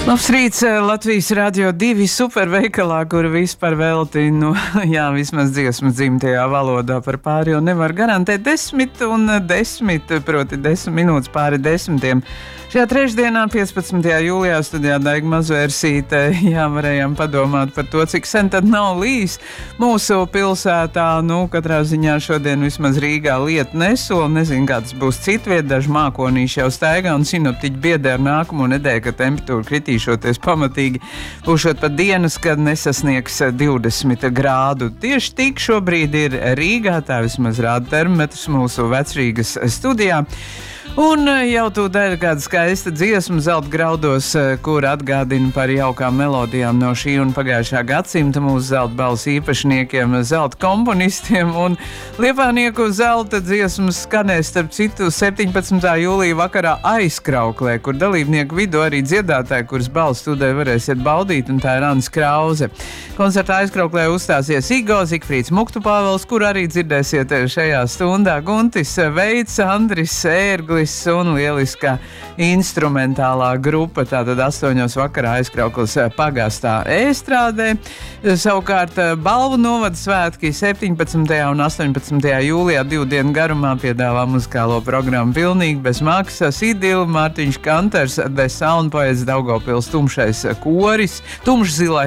Labs rīts Latvijas Radio 2 superveikalā, kur vispār velti, vismaz dziesmas dzimtajā valodā par pāri, jo nevar garantēt 10 un 10, proti 10 minūtes pāri 10. Šajā trešdienā, 15. jūlijā, studijā Daiga Mazvērsīte, varējām padomāt par to, cik sen tad nav līs mūsu pilsētā. Katrā ziņā šodien vismaz Rīgā lieta nesola, nezinu, kā tas būs citviet, daži mākonīši jau staigā un sinoptiķi biedē ar nākamo nedēļu, ka temperatūra kritīšoties pamatīgi, būšot pat dienas, kad nesasniegs 20 grādu. Tieši tik šobrīd ir Rīgā, tā vismaz rāda termometrs mūsu Vecrīgas studijā. Un jau tūdaļ kāda skaista dziesma Zelta graudos, kur atgādina par jaukām melodijām no šī un pagājušā gadsimta mūsu zelta balss īpašniekiem, zelta komponistiem, un liepājnieku zelta dziesmas skanēs starp citu 17. jūlija vakarā Aizkrauklē, kur dalībnieku vidū arī dziedātāji, kuras balss tūdaļ varēsiet baudīt, un tā ir Anna Krause. Koncertā Aizkrauklē uzstāsies Igo, Zigfrīds Muktupāvels, kur arī dzirdēsiet šajā stundā Guntis Veids, Andris Ērglis un lieliskā instrumentālā grupa. Tātad 8. vakarā Aizkrauklas pagastā Ēstrādē. Savukārt Balvu novada svētki 17. un 18. jūlijā 2 dienu garumā piedāvā muzikālo programmu pilnīgi bez maksas. Idila, Mārtiņš Kanters, The Sound Poets, Daugavpils tumšais koris, tumšzilais